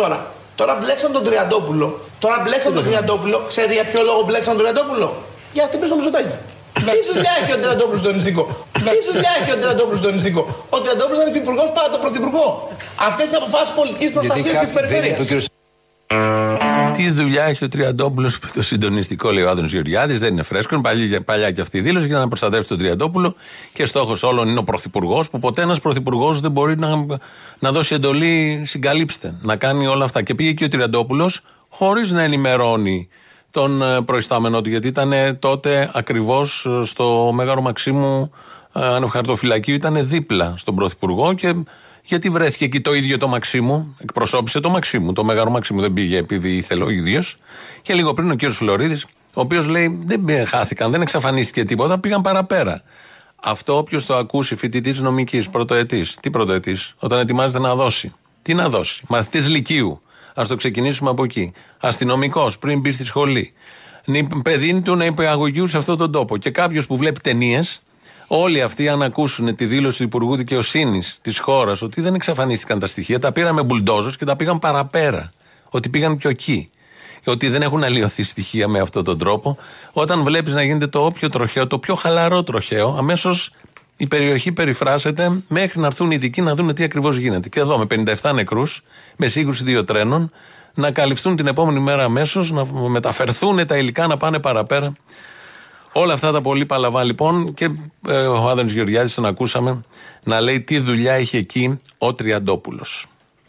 τώρα. Τώρα μπλέξαν τον Τριαντόπουλο. Ξέρετε για ποιο λόγο μπλέξαν τον Τριαντόπουλο? Για χτύπησε το Μητσοτάκη. Τι δουλειά έχει ο Τριαντόπουλος στο νηστικό? Ο Τριαντόπουλος ήταν υφυπουργός πάνω από τον πρωθυπουργό. Αυτές είναι αποφάσεις πολιτικής προστασίας και της περιφέρειας. Τι δουλειά έχει ο Τριαντόπουλος στο συντονιστικό, λέει ο Άδωνης Γεωργιάδης, δεν είναι φρέσκο. Είναι παλιά και αυτή η δήλωση για να προστατεύσει τον Τριαντόπουλο και στόχος όλων είναι ο πρωθυπουργός, που ποτέ ένας πρωθυπουργός δεν μπορεί να δώσει εντολή, συγκαλύψτε, να κάνει όλα αυτά. Και πήγε και ο Τριαντόπουλος χωρίς να ενημερώνει τον προϊστάμενό του, γιατί ήταν τότε ακριβώς στο Μέγαρο Μαξίμου ανευχαρτοφυλακίου, ήταν δίπλα στον πρωθυπουργό. Και γιατί βρέθηκε εκεί το ίδιο το Μαξίμου, εκπροσώπησε το Μαξίμου, το Μέγαρο Μαξίμου, δεν πήγε επειδή ήθελε ο ίδιος. Και λίγο πριν ο κύριος Φλωρίδης, ο οποίος λέει δεν χάθηκαν, δεν εξαφανίστηκε τίποτα, πήγαν παραπέρα. Αυτό όποιος το ακούσει, φοιτητής νομικής, πρωτοετής, τι πρωτοετής, όταν ετοιμάζεται να δώσει, τι να δώσει, μαθητής λυκείου, ας το ξεκινήσουμε από εκεί, αστυνομικός πριν μπει στη σχολή, παιδί του να υπηαγωγείου σε αυτόν τον τόπο, και κάποιος που βλέπει ταινίες. Όλοι αυτοί, αν ακούσουν τη δήλωση του Υπουργού Δικαιοσύνης της χώρας ότι δεν εξαφανίστηκαν τα στοιχεία, τα πήραμε μπουλντόζος και τα πήγαν παραπέρα. Ότι πήγαν πιο εκεί. Ότι δεν έχουν αλλοιωθεί στοιχεία με αυτόν τον τρόπο. Όταν βλέπεις να γίνεται το όποιο τροχαίο, το πιο χαλαρό τροχαίο, αμέσως η περιοχή περιφράσεται μέχρι να έρθουν οι ειδικοί να δουν τι ακριβώς γίνεται. Και εδώ με 57 νεκρούς, με σύγκρουση 2 τρένων, να καλυφθούν την επόμενη μέρα αμέσως, να μεταφερθούν τα υλικά, να πάνε παραπέρα. Όλα αυτά τα πολύ παλαβά λοιπόν, και ο Άδωνης Γεωργιάδης τον ακούσαμε να λέει τι δουλειά είχε εκεί ο Τριαντόπουλος.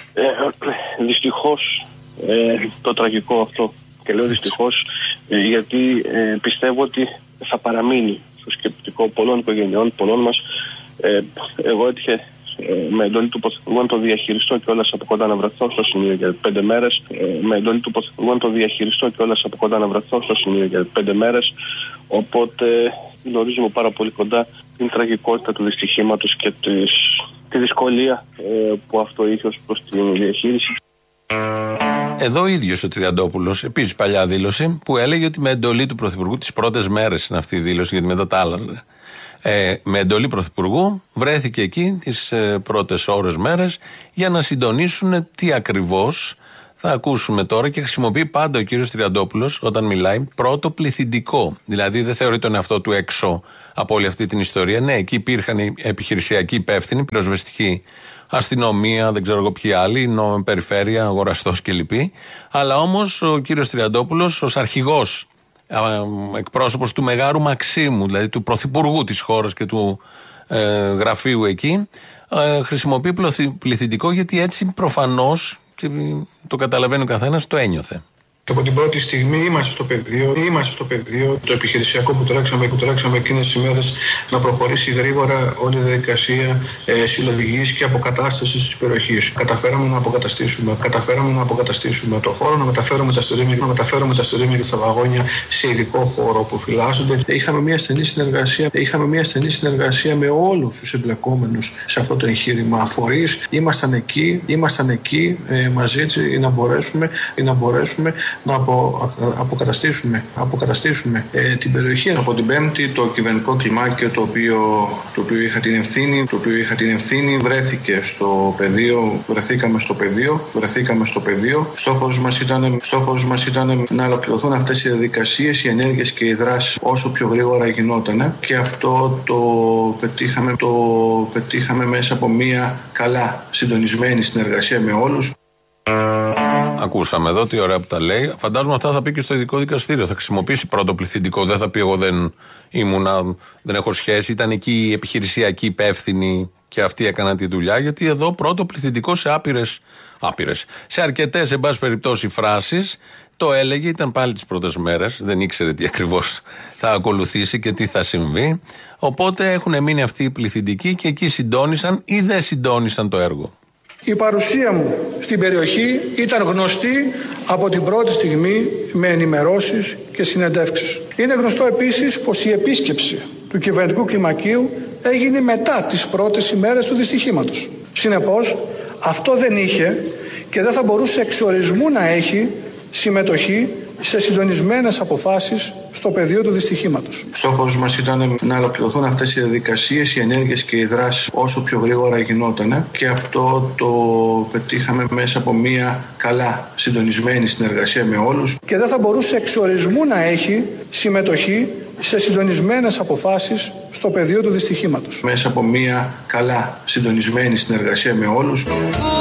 Δυστυχώς το τραγικό αυτό, και λέω δυστυχώς γιατί πιστεύω ότι θα παραμείνει στο σκεπτικό πολλών οικογενειών, πολλών μας. Εγώ έτυχε με εντολή του Πρωθυπουργού να το διαχειριστώ κιόλας από κοντά, να βρεθώ στο σημείο για 5 μέρες. Με εντολή του Πρωθυπουργού να το διαχειριστώ κιόλας από κοντά, να βρεθώ στο σημείο για 5 μέρες. Οπότε γνωρίζουμε πάρα πολύ κοντά την τραγικότητα του δυστυχήματος και τη δυσκολία που αυτό είχε ως προς την διαχείριση. Εδώ ο ίδιος ο Τριαντόπουλος, επίσης παλιά δήλωση, που έλεγε ότι με εντολή του Πρωθυπουργού, τις πρώτες μέρες είναι αυτή η δήλωση, γιατί μετά τα άλλα. Με εντολή Πρωθυπουργού βρέθηκε εκεί τις πρώτες ώρες, μέρες, για να συντονίσουν τι ακριβώς θα ακούσουμε τώρα, και χρησιμοποιεί πάντα ο κύριος Τριαντόπουλος όταν μιλάει πρώτο πληθυντικό. Δηλαδή δεν θεωρεί τον εαυτό του έξω από όλη αυτή την ιστορία. Ναι, εκεί υπήρχαν οι επιχειρησιακοί υπεύθυνοι, πυροσβεστική αστυνομία, δεν ξέρω εγώ ποιοι άλλοι, περιφέρεια, αγοραστός κλπ. Αλλά όμως ο κύριος Τριαντόπουλος ως αρχηγός, εκπρόσωπος του Μεγάρου Μαξίμου, δηλαδή του πρωθυπουργού της χώρας και του γραφείου εκεί, χρησιμοποιεί πληθυντικό, γιατί έτσι προφανώς, και το καταλαβαίνει ο καθένας, το ένιωθε. Και από την πρώτη στιγμή είμαστε στο πεδίο. Το επιχειρησιακό που τρέξαμε εκείνες τις ημέρες να προχωρήσει γρήγορα όλη η διαδικασία συλλογής και αποκατάστασης της περιοχής. Καταφέραμε να αποκαταστήσουμε το χώρο, να μεταφέρουμε τα στρίμια και τα βαγόνια σε ειδικό χώρο που φυλάσσονται. Είχαμε μια στενή συνεργασία με όλους τους εμπλεκόμενους σε αυτό το εγχείρημα φορείς. Ήμασταν εκεί μαζί να μπορέσουμε να αποκαταστήσουμε την περιοχή. Από την Πέμπτη το κυβερνητικό κλιμάκιο το οποίο είχα την ευθύνη βρέθηκε στο πεδίο, βρεθήκαμε στο πεδίο. Στόχος μας ήταν να ολοκληρωθούν αυτές οι διαδικασίες, οι ενέργειες και οι δράσεις όσο πιο γρήγορα γινότανε, και αυτό το πετύχαμε μέσα από μια καλά συντονισμένη συνεργασία με όλους. Ακούσαμε εδώ τι ωραία που τα λέει. Φαντάζομαι αυτά θα πει και στο ειδικό δικαστήριο. Θα χρησιμοποιήσει πρώτο πληθυντικό. Δεν θα πει εγώ δεν έχω σχέση. Ήταν εκεί οι επιχειρησιακοί υπεύθυνοι και αυτοί έκαναν τη δουλειά. Γιατί εδώ πρώτο πληθυντικό σε σε αρκετές, εν πάση περιπτώσει, φράσεις το έλεγε. Ήταν πάλι τις πρώτες μέρες. Δεν ήξερε τι ακριβώς θα ακολουθήσει και τι θα συμβεί. Οπότε έχουν μείνει αυτοί οι πληθυντικοί και εκεί συντόνισαν ή δεν συντόνισαν το έργο. Η παρουσία μου στην περιοχή ήταν γνωστή από την πρώτη στιγμή με ενημερώσεις και συνεντεύξεις. Είναι γνωστό επίσης πως η επίσκεψη του κυβερνητικού κλιμακίου έγινε μετά τις πρώτες ημέρες του δυστυχήματος. Συνεπώς, αυτό δεν είχε και δεν θα μπορούσε εξ ορισμού να έχει συμμετοχή σε συντονισμένες αποφάσεις στο πεδίο του δυστυχήματος. Στόχος μας ήταν να ολοκληρωθούν αυτές οι διαδικασίες, οι ενέργειες και οι δράσεις όσο πιο γρήγορα γινότανε, και αυτό το πετύχαμε μέσα από μια καλά συντονισμένη συνεργασία με όλους. Και δεν θα μπορούσε εξορισμού να έχει συμμετοχή σε συντονισμένες αποφάσεις στο πεδίο του δυστυχήματος. Μέσα από μια καλά συντονισμένη συνεργασία με όλους.